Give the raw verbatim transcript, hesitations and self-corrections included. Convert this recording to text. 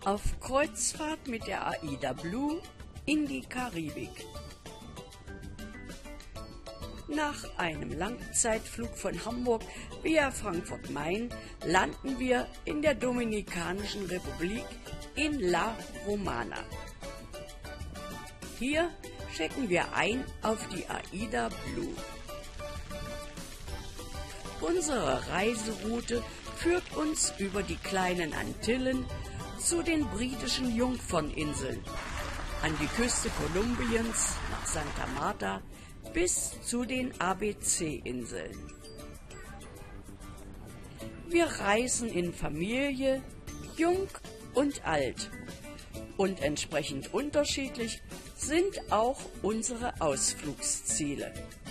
auf Kreuzfahrt mit der AIDA Blue in die Karibik. Nach einem Langzeitflug von Hamburg via Frankfurt-Main landen wir in der Dominikanischen Republik in La Romana. Hier checken wir ein auf die AIDA Blue. Unsere Reiseroute führt uns über die kleinen Antillen zu den britischen Jungferninseln, an die Küste Kolumbiens nach Santa Marta bis zu den A B C-Inseln. Wir reisen in Familie, jung und alt, und entsprechend unterschiedlich sind auch unsere Ausflugsziele.